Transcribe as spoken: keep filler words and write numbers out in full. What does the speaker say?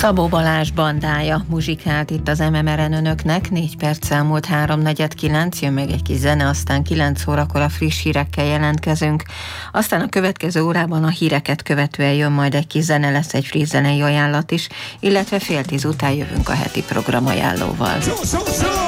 Szabó Balázs bandája muzsikált itt az em em er en önöknek, négy perc elmúlt háromnegyed kilenc, jön meg egy kis zene, aztán kilenc órakor a friss hírekkel jelentkezünk, aztán a következő órában a híreket követően jön majd egy kis zene, lesz egy friss zenei ajánlat is, illetve fél tíz után jövünk a heti programajánlóval.